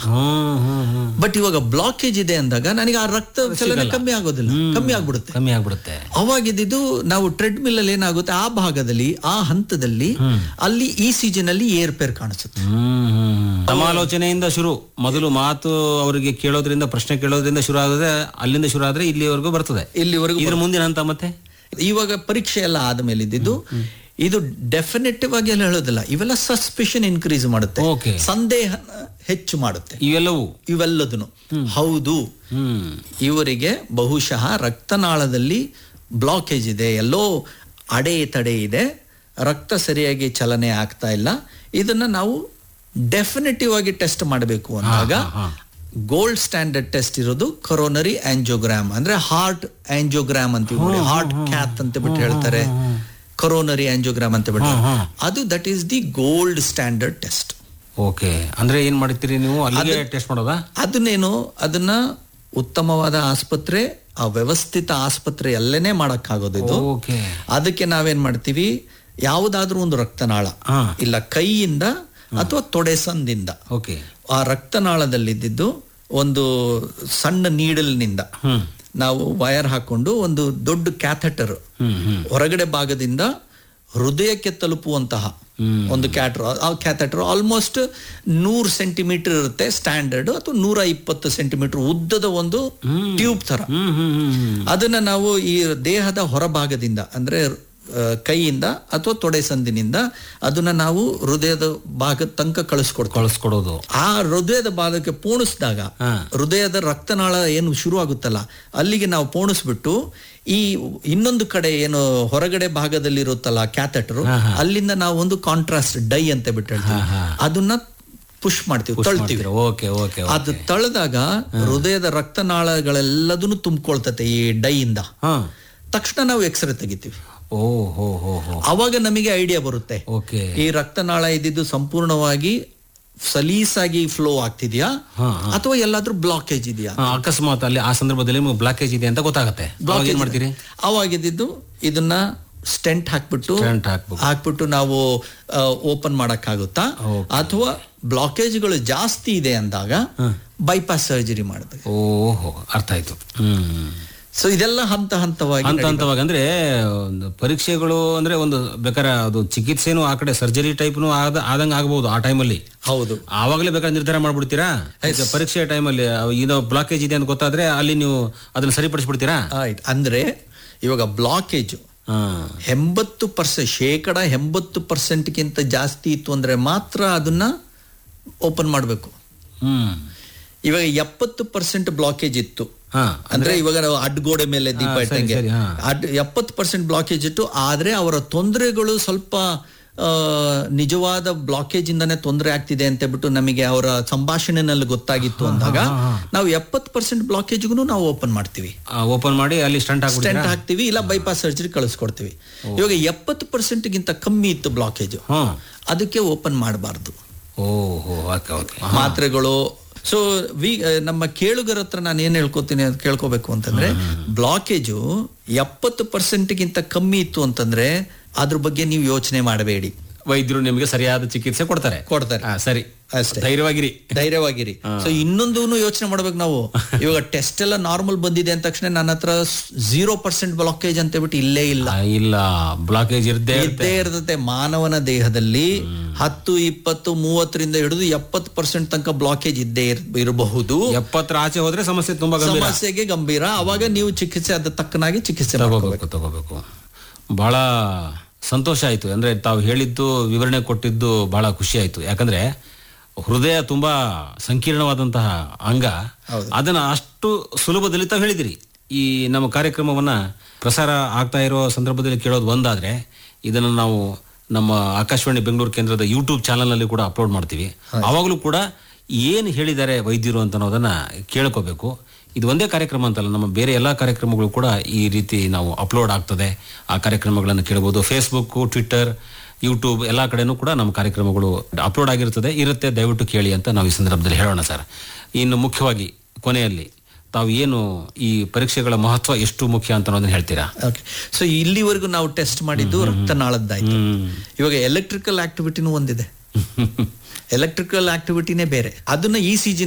But ಇವಾಗ blockage ಇದೆ ಅಂದಾಗ ನನಗೆ ಆ ರಕ್ತ ಚಲನೆ ಕಮ್ಮಿ ಆಗೋದಿಲ್ಲ, ಕಮ್ಮಿ ಆಗ್ಬಿಡುತ್ತೆ. ಅವಾಗಿದ್ದು ನಾವು ಟ್ರೆಡ್ ಮಿಲ್ ಅಲ್ಲಿ ಏನಾಗುತ್ತೆ, ಆ ಭಾಗದಲ್ಲಿ ಆ ಹಂತದಲ್ಲಿ ಅಲ್ಲಿ ಈ ಸೀಸನ್ ಅಲ್ಲಿ ಏರ್ಪೇರ್ ಕಾಣಿಸುತ್ತೆ. ಸಮಾಲೋಚನೆಯಿಂದ ಶುರು, ಮೊದಲು ಮಾತು ಅವರಿಗೆ ಕೇಳೋದ್ರಿಂದ, ಪ್ರಶ್ನೆ ಕೇಳೋದ್ರಿಂದ ಶುರು ಆದ್ರೆ, ಅಲ್ಲಿಂದ ಶುರು ಆದ್ರೆ ಇಲ್ಲಿವರೆಗೂ ಬರ್ತದೆ. ಇದ್ರ ಮುಂದಿನ ಹಂತ ಮತ್ತೆ ಇವಾಗ ಪರೀಕ್ಷೆ ಎಲ್ಲ ಆದ್ಮೇಲೆ ಇದ್ದಿದ್ದು ಇದು ಡೆಫಿನೆಟಿವ್ ಆಗಿ ಎಲ್ಲ ಹೇಳೋದಿಲ್ಲ, ಇವೆಲ್ಲ ಸಸ್ಪಿಷನ್ ಇನ್ಕ್ರೀಸ್ ಮಾಡುತ್ತೆ, ಸಂದೇಹ ಹೆಚ್ಚು ಮಾಡುತ್ತೆ. ಇವೆಲ್ಲದನ್ನು ಹೌದು ಇವರಿಗೆ ಬಹುಶಃ ರಕ್ತನಾಳದಲ್ಲಿ ಬ್ಲಾಕೇಜ್ ಇದೆ, ಎಲ್ಲೋ ತಡೆ ಇದೆ, ರಕ್ತ ಸರಿಯಾಗಿ ಚಲನೆ ಆಗ್ತಾ ಇಲ್ಲ, ಇದನ್ನ ನಾವು ಡೆಫಿನೆಟಿವ್ ಆಗಿ ಟೆಸ್ಟ್ ಮಾಡಬೇಕು ಅಂದಾಗ ಗೋಲ್ಡ್ ಸ್ಟ್ಯಾಂಡರ್ಡ್ ಟೆಸ್ಟ್ ಇರೋದು ಕೊರೋನರಿ ಆಂಜಿಯೋಗ್ರಾಮ್, ಅಂದ್ರೆ ಹಾರ್ಟ್ ಆಂಜಿಯೋಗ್ರಾಮ್ ಅಂತ, ಹಾರ್ಟ್ ಕ್ಯಾತ್ ಅಂತ ಬಿಟ್ಟು ಹೇಳ್ತಾರೆ, ಕೊರೋನರಿ ಆಂಜಿಯೋಗ್ರಾಮ್ ಅಂತ ಬಿಟ್ಟು, ಅದು that is the gold standard test. Okay, ಅಂದ್ರೆ ಏನ್ ಮಾಡ್ತೀರಿ ನೀವು ಅಲ್ಲಿಗೆ ಟೆಸ್ಟ್ ಮಾಡೋದಾ? ಅದನ್ನ ಉತ್ತಮವಾದ ಆಸ್ಪತ್ರೆ, ಆ ವ್ಯವಸ್ಥಿತ ಆಸ್ಪತ್ರೆ ಅಲ್ಲೇನೆ ಮಾಡಕ್ಕಾಗೋದು ಇದು. ಅದಕ್ಕೆ ನಾವೇನ್ ಮಾಡ್ತೀವಿ, ಯಾವುದಾದ್ರೂ ಒಂದು ರಕ್ತನಾಳ ಇಲ್ಲ ಕೈಯಿಂದ ಅಥವಾ ತೊಡೆಸಂದಿಂದ ಆ ರಕ್ತನಾಳದಲ್ಲಿದ್ದು ಒಂದು ಸಣ್ಣ ನೀಡಲ್ನಿಂದ ನಾವು ವೈರ್ ಹಾಕೊಂಡು ಒಂದು ದೊಡ್ಡ ಹೊರಗಡೆ ಭಾಗದಿಂದ ಹೃದಯಕ್ಕೆ ತಲುಪುವಂತಹ ಒಂದು ಕ್ಯಾಥೆಟರ್ ಆಲ್ಮೋಸ್ಟ್ 100 ಸೆಂಟಿಮೀಟರ್ ಇರುತ್ತೆ ಸ್ಟ್ಯಾಂಡರ್ಡ್, ಅಥವಾ 120 ಸೆಂಟಿಮೀಟರ್ ಉದ್ದದ ಒಂದು ಟ್ಯೂಬ್ ತರ. ಅದನ್ನ ನಾವು ಈ ದೇಹದ ಹೊರಭಾಗದಿಂದ ಅಂದ್ರೆ ಕೈಯಿಂದ ಅಥವಾ ತೊಡೆಸಂದಿನಿಂದ ಅದನ್ನ ನಾವು ಹೃದಯದ ಭಾಗದ ತನಕ ಕಳಿಸ್ಕೊಡೋದು. ಆ ಹೃದಯದ ಭಾಗಕ್ಕೆ ಪೋಣಿಸಿದಾಗ ಹೃದಯದ ರಕ್ತನಾಳ ಏನು ಶುರು ಆಗುತ್ತಲ್ಲ ಅಲ್ಲಿಗೆ ನಾವು ಪೋಣಿಸ್ಬಿಟ್ಟು ಈ ಇನ್ನೊಂದು ಕಡೆ ಏನು ಹೊರಗಡೆ ಭಾಗದಲ್ಲಿ ಇರುತ್ತಲ್ಲ ಕ್ಯಾಥೆಟರ್, ಅಲ್ಲಿಂದ ನಾವು ಒಂದು ಕಾಂಟ್ರಾಸ್ಟ್ ಡೈ ಅಂತ ಬಿಟ್ಟು ಹೇಳ್ತೀವಿ, ಅದನ್ನ ಪುಷ್ ಮಾಡ್ತೀವಿ, ತಳ್ತೀವಿ. ಅದು ತಳೆದಾಗ ಹೃದಯದ ರಕ್ತನಾಳಗಳೆಲ್ಲದನ್ನು ತುಂಬಿಕೊಳ್ತತೆ ಈ ಡೈಯಿಂದ. ತಕ್ಷಣ ನಾವು ಎಕ್ಸ್ರೇ ತೆಗಿತೀವಿ. ಅವಾಗ ನಮಗೆ ಐಡಿಯಾ ಬರುತ್ತೆ, ಈ ರಕ್ತನಾಳ ಇದ್ದಿದ್ದು ಸಂಪೂರ್ಣವಾಗಿ ಸಲೀಸಾಗಿ ಫ್ಲೋ ಆಗ್ತಿದ್ಯಾ ಅಥವಾ ಎಲ್ಲಾದ್ರೂ ಬ್ಲಾಕೇಜ್ ಇದೆಯಾ. ಅಕಸ್ಮಾತ್ ಅಲ್ಲಿ ಆ ಸಂದರ್ಭದಲ್ಲಿ ಬ್ಲಾಕೇಜ್ ಇದೆ ಅಂತ ಗೊತ್ತಾಗುತ್ತೆ, ಏನ್ ಮಾಡ್ತೀರಿ? ಅವಾಗಿದ್ದು ಇದನ್ನ ಸ್ಟೆಂಟ್ ಹಾಕ್ಬಿಟ್ಟು ನಾವು ಓಪನ್ ಮಾಡಕ್ಕಾಗುತ್ತಾ, ಅಥವಾ ಬ್ಲಾಕೇಜ್ಗಳು ಜಾಸ್ತಿ ಇದೆ ಅಂದಾಗ ಬೈಪಾಸ್ ಸರ್ಜರಿ ಮಾಡಿದೆ. ಅರ್ಥ ಆಯ್ತು. ಸೊ ಇದೆಲ್ಲ ಹಂತವಾಗಿ ಅಂದ್ರೆ ಪರೀಕ್ಷೆಗಳು ಅಂದ್ರೆ ಒಂದು ಬೇಕಾದ್ರೆ ಅದು ಚಿಕಿತ್ಸೆನೂ ಆ ಕಡೆ ಸರ್ಜರಿ ಟೈಪ್ನು ಆದಂಗ ಆಗಬಹುದು ಆ ಟೈಮಲ್ಲಿ. ಹೌದು, ಆವಾಗಲೇ ಬೇಕಾದ್ರೆ ನಿರ್ಧಾರ ಮಾಡ್ಬಿಡ್ತೀರಾ. ಪರೀಕ್ಷೆ ಟೈಮಲ್ಲಿ ಇದು ಬ್ಲಾಕೇಜ್ ಇದೆ ಅಂತ ಗೊತ್ತಾದ್ರೆ ಅಲ್ಲಿ ನೀವು ಅದನ್ನ ಸರಿಪಡಿಸ್ಬಿಡ್ತೀರಾ. ಅಂದ್ರೆ ಇವಾಗ ಬ್ಲಾಕೇಜ್ 80% ಜಾಸ್ತಿ ಇತ್ತು ಅಂದ್ರೆ ಮಾತ್ರ ಅದನ್ನ ಓಪನ್ ಮಾಡ್ಬೇಕು. ಇವಾಗ 70% ಬ್ಲಾಕೇಜ್ ಇತ್ತು ಅಂದ್ರೆ ಇವಾಗ ನಾವು ಅಡ್ಗೋಡೆ ಮೇಲೆ ದೀಪ ಇಟ್ಟಂಗೆ 70% ಬ್ಲಾಕೇಜ್ ಇತ್ತು, ಆದ್ರೆ ಅವರ ತೊಂದರೆಗಳು ಸ್ವಲ್ಪ ನಿಜವಾದ ಬ್ಲಾಕೇಜ್ ಇಂದಾನೆ ತೊಂದರೆ ಆಗ್ತಿದೆ ಅಂತ ಬಿಟ್ಟು ನಮಗೆ ಅವರ ಸಂಭಾಷಣೆನಲ್ಲಿ ಗೊತ್ತಾಗಿತ್ತು ಅಂದಾಗ ನಾವು 70% ಬ್ಲಾಕೇಜ್ಗೂ ನಾವು ಓಪನ್ ಮಾಡ್ತೀವಿ, ಓಪನ್ ಮಾಡಿ ಅಲ್ಲಿ ಸ್ಟೆಂಟ್ ಹಾಕ್ತಿವಿ, ಇಲ್ಲ ಬೈಪಾಸ್ ಸರ್ಜರಿ ಕಳಿಸ್ಕೊಡ್ತೀವಿ. ಇವಾಗ 70%ಗಿಂತ ಕಮ್ಮಿ ಇತ್ತು ಬ್ಲಾಕೇಜ್, ಅದಕ್ಕೆ ಓಪನ್ ಮಾಡಬಾರ್ದು. ಮಾತ್ರೆಗಳು. ಸೊ ನಮ್ಮ ಕೇಳುಗರ ಹತ್ರ ನಾನು ಏನ್ ಹೇಳ್ಕೊತೀನಿ ಅಂತ ಕೇಳ್ಕೋಬೇಕು ಅಂತಂದ್ರೆ, ಬ್ಲಾಕೇಜು 70%ಗಿಂತ ಕಮ್ಮಿ ಇತ್ತು ಅಂತಂದ್ರೆ ಅದ್ರ ಬಗ್ಗೆ ನೀವು ಯೋಚನೆ ಮಾಡಬೇಡಿ, ವೈದ್ಯರು ನಿಮಗೆ ಸರಿಯಾದ ಚಿಕಿತ್ಸೆ ಕೊಡ್ತಾರೆ. ಸರಿ, ಅಷ್ಟೇ, ಧೈರ್ಯವಾಗಿರಿ. ಸೊ ಇನ್ನೊಂದು ಯೋಚನೆ ಮಾಡ್ಬೇಕು ನಾವು. ಇವಾಗ ಟೆಸ್ಟ್ ಎಲ್ಲ ನಾರ್ಮಲ್ ಬಂದಿದೆ ಅಂದ ತಕ್ಷಣ ನನ್ನ ಹತ್ರ 0% ಬ್ಲಾಕೇಜ್ ಅಂತ ಬಿಟ್ಟು ಇಲ್ಲೇ ಇಲ್ಲ, ಬ್ಲಾಕೇಜ್ ಇದ್ದೇ ಇರ್ತದೆ. ಮಾನವನ ದೇಹದಲ್ಲಿ 10, 20, 30ರಿಂದ ಹಿಡಿದು 70% ತನಕ ಬ್ಲಾಕೇಜ್ ಇದ್ದೇ ಇರಬಹುದು. 70 ಆಚೆ ಹೋದ್ರೆ ಸಮಸ್ಯೆಗೆ ಗಂಭೀರ. ಅವಾಗ ನೀವು ಚಿಕಿತ್ಸೆ ಅದ ತಕ್ಕನಾಗಿ ಚಿಕಿತ್ಸೆ ತಗೋಬೇಕು. ಬಹಳ ಸಂತೋಷ ಆಯ್ತು. ಅಂದ್ರೆ ತಾವು ಹೇಳಿದ್ದು, ವಿವರಣೆ ಕೊಟ್ಟಿದ್ದು ಬಹಳ ಖುಷಿ ಆಯ್ತು. ಯಾಕಂದ್ರೆ ಹೃದಯ ತುಂಬಾ ಸಂಕೀರ್ಣವಾದಂತಹ ಅಂಗ, ಅದನ್ನ ಅಷ್ಟು ಸುಲಭದಲ್ಲಿ ತಾವು ಹೇಳಿದಿರಿ. ಈ ನಮ್ಮ ಕಾರ್ಯಕ್ರಮವನ್ನ ಪ್ರಸಾರ ಆಗ್ತಾ ಇರೋ ಸಂದರ್ಭದಲ್ಲಿ ಕೇಳೋದು ಒಂದಾದ್ರೆ, ಇದನ್ನು ನಾವು ನಮ್ಮ ಆಕಾಶವಾಣಿ ಬೆಂಗಳೂರು ಕೇಂದ್ರದ ಯೂಟ್ಯೂಬ್ ಚಾನಲ್ ನಲ್ಲಿ ಕೂಡ ಅಪ್ಲೋಡ್ ಮಾಡ್ತೀವಿ. ಅವಾಗಲೂ ಕೂಡ ಏನು ಹೇಳಿದ್ದಾರೆ ವೈದ್ಯರು ಅಂತ ಅನ್ನೋದನ್ನ ಕೇಳ್ಕೋಬೇಕು. ಇದು ಒಂದೇ ಕಾರ್ಯಕ್ರಮ ಅಂತಲ್ಲ, ನಮ್ಮ ಬೇರೆ ಎಲ್ಲಾ ಕಾರ್ಯಕ್ರಮಗಳು ಕೂಡ ಈ ರೀತಿ ನಾವು ಅಪ್ಲೋಡ್ ಆಗ್ತದೆ. ಆ ಕಾರ್ಯಕ್ರಮಗಳನ್ನು ಕೇಳಬಹುದು. ಫೇಸ್ಬುಕ್, ಟ್ವಿಟ್ಟರ್, ಯೂಟ್ಯೂಬ್ ಎಲ್ಲಾ ಕಡೆನೂ ಕೂಡ ನಮ್ಮ ಕಾರ್ಯಕ್ರಮಗಳು ಅಪ್ಲೋಡ್ ಇರುತ್ತೆ. ದಯವಿಟ್ಟು ಕೇಳಿ ಅಂತ ನಾವು ಈ ಸಂದರ್ಭದಲ್ಲಿ ಹೇಳೋಣ ಸರ್. ಇನ್ನು ಮುಖ್ಯವಾಗಿ ಕೊನೆಯಲ್ಲಿ ತಾವು ಏನು ಈ ಪರೀಕ್ಷೆಗಳ ಮಹತ್ವ ಎಷ್ಟು ಮುಖ್ಯ ಅಂತ ಅನ್ನೋದನ್ನ ಹೇಳ್ತೀರಾ? ಸೊ ಇಲ್ಲಿವರೆಗೂ ನಾವು ಟೆಸ್ಟ್ ಮಾಡಿದ್ದು ರಕ್ತನಾಳದ್ದಾಯ್ತು. ಇವಾಗ ಎಲೆಕ್ಟ್ರಿಕಲ್ ಆಕ್ಟಿವಿಟಿನೂ ಒಂದಿದೆ. ಎಲೆಕ್ಟ್ರಿಕಲ್ ಆಕ್ಟಿವಿಟಿನೇ ಬೇರೆ, ಅದನ್ನ ECG